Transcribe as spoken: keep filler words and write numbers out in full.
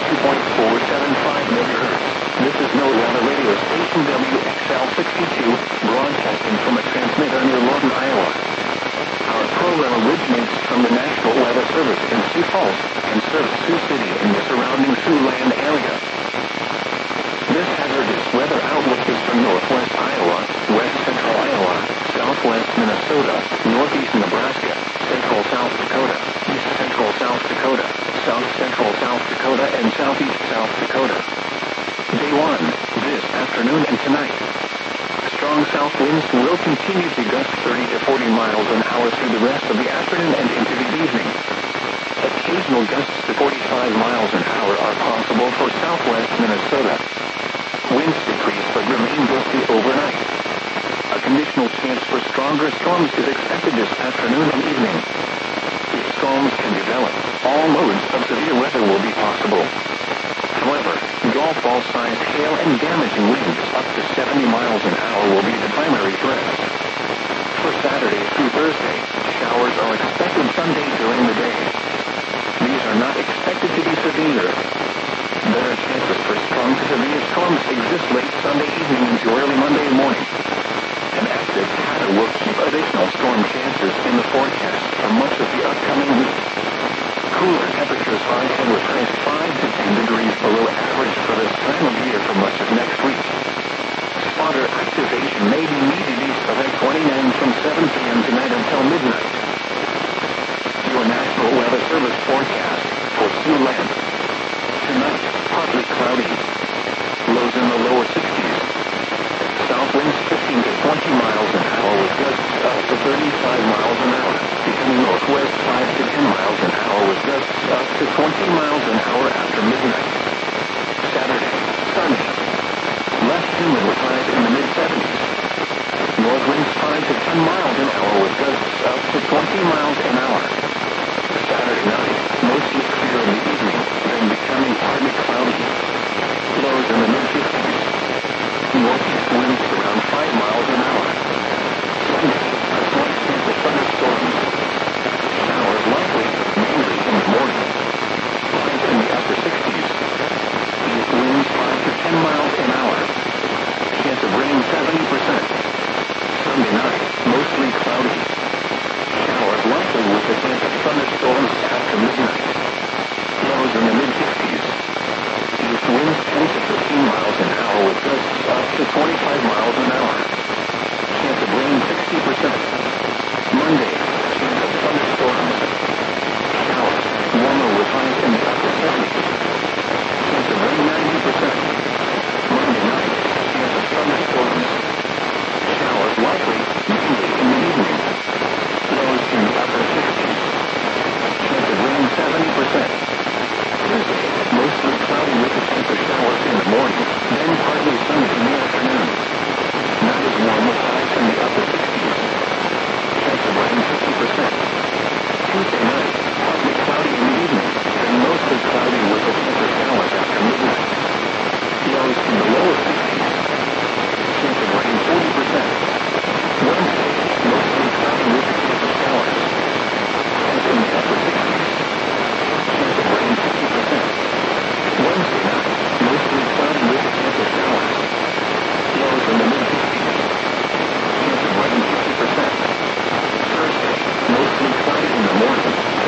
ninety-two point four seven five megahertz. This is NOAA radio station W X L sixty-two, broadcasting from a transmitter near Lawton, Iowa. Our program originates from the National Weather Service in Sioux Falls and serves Sioux City and the surrounding Siouxland area. This hazardous weather outlook is for northwest Iowa, west central Iowa, southwest Minnesota, northeast Nebraska, central South Dakota, east central South Dakota, south central South Dakota, and southeast South Dakota. Day one, this afternoon and tonight. Strong south winds will continue to gust thirty to forty miles an hour through the rest of the afternoon and into the evening. Occasional gusts to forty-five miles an hour are possible for southwest Minnesota. Winds decrease but remain gusty overnight. A conditional chance for stronger storms is expected this afternoon and evening. If storms can develop, all modes of severe weather will be possible. However, golf ball-sized hail and damaging winds up to seventy miles an hour will be the primary threats. For Saturday through Thursday, showers are expected Sunday during the day. These are not expected to be severe. Better chances for strong to severe storms exist late Sunday evening into early Monday morning. An active pattern will keep additional storm chances in the forecast for much of the upcoming week. Cooler temperatures are ahead with highs five to ten degrees below average for this time of year for much of next week. Spotter activation may be needed east of I twenty-nine from seven p.m. tonight until midnight. Your National Weather Service forecast for Siouxland. Tonight, partly cloudy. Lows in the lower sixties. South winds fifteen to twenty miles an hour with gusts up to thirty-five miles an hour, becoming northwest five to ten miles an hour with gusts up to twenty miles an hour after midnight. Saturday, sunny. Less humid with highs in the mid-seventies. North winds five to ten miles an hour with gusts up to twenty miles an hour. Saturday night, mostly clear in the evening, then becoming partly cloudy. Lows in the mid-fifties. Northeast winds around five miles an hour. Sunday, a slight chance of thunderstorms. Showers likely, mainly in the morning. Highs in the upper sixties. East winds five to ten miles an hour. Chance of rain seventy percent. Sunday night, mostly cloudy. Showers likely with a chance of thunderstorms after midnight. Lows in the mid-sixties. East winds ten to fifteen miles an hour with gusts up to twenty-five miles an hour.